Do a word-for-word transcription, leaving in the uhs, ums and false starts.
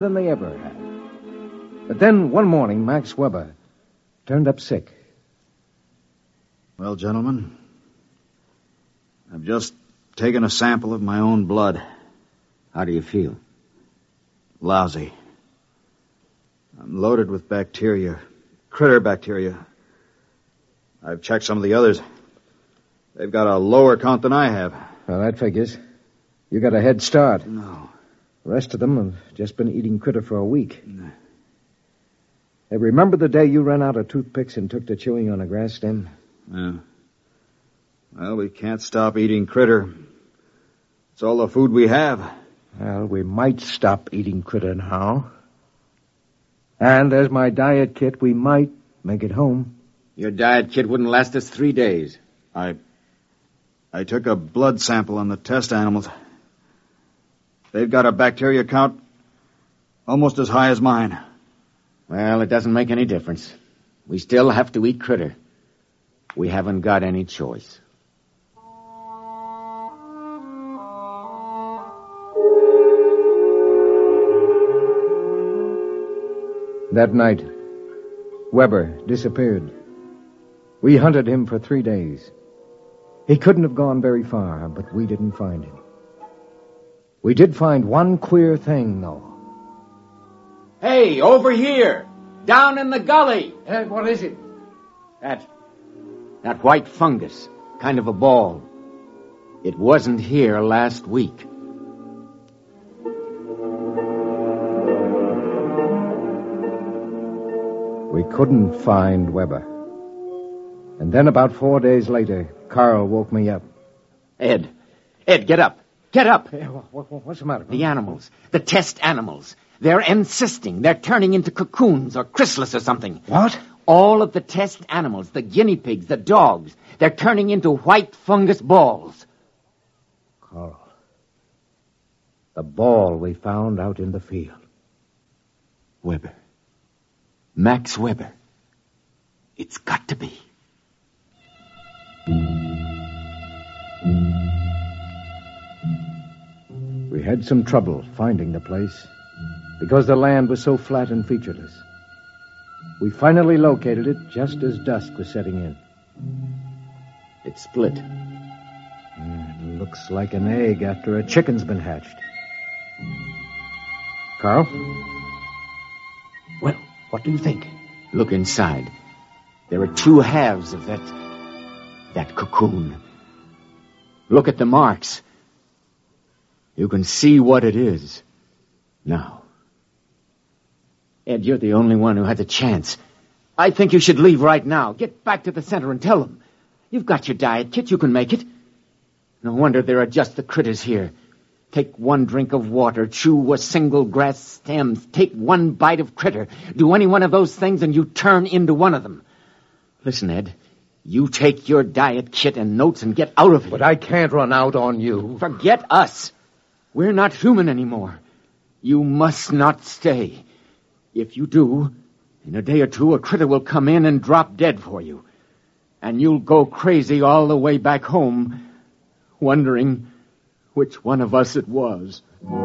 than they ever had. But then one morning, Max Weber turned up sick. Well, gentlemen, I've just taken a sample of my own blood. How do you feel? Lousy. I'm loaded with bacteria, critter bacteria. I've checked some of the others. They've got a lower count than I have. Well, that figures. You got a head start. No. The rest of them have just been eating critter for a week. No. Hey, remember the day you ran out of toothpicks and took to chewing on a grass stem? Yeah. Well, we can't stop eating critter. It's all the food we have. Well, we might stop eating critter now. And there's my diet kit. We might make it home. Your diet kit wouldn't last us three days. I... I took a blood sample on the test animals. They've got a bacteria count almost as high as mine. Well, it doesn't make any difference. We still have to eat critter. We haven't got any choice. That night, Weber disappeared. We hunted him for three days. He couldn't have gone very far, but we didn't find him. We did find one queer thing, though. Hey, over here! Down in the gully! Hey, what is it? That... that white fungus. Kind of a ball. It wasn't here last week. We couldn't find Weber. And then about four days later, Carl woke me up. Ed. Ed, get up. Get up. Hey, what, what, what's the matter? The animals. The test animals. They're encysting. They're turning into cocoons or chrysalis or something. What? All of the test animals, the guinea pigs, the dogs, they're turning into white fungus balls. Carl. The ball we found out in the field. Weber. Max Weber. It's got to be. We had some trouble finding the place because the land was so flat and featureless. We finally located it just as dusk was setting in. It's split. It looks like an egg after a chicken's been hatched. Carl? Well, what do you think? Look inside. There are two halves of that... that cocoon. Look at the marks. You can see what it is. Now. Ed, you're the only one who has a chance. I think you should leave right now. Get back to the center and tell them. You've got your diet kit. You can make it. No wonder there are just the critters here. Take one drink of water. Chew a single grass stem. Take one bite of critter. Do any one of those things and you turn into one of them. Listen, Ed. You take your diet kit and notes and get out of here. But I can't run out on you. Forget us. We're not human anymore. You must not stay. If you do, in a day or two, a critter will come in and drop dead for you. And you'll go crazy all the way back home, wondering which one of us it was.